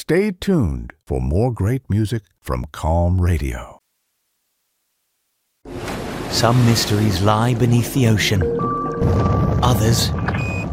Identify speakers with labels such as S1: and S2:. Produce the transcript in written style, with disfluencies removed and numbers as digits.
S1: Stay tuned for more great music from Calm Radio.
S2: Some mysteries lie beneath the ocean. Others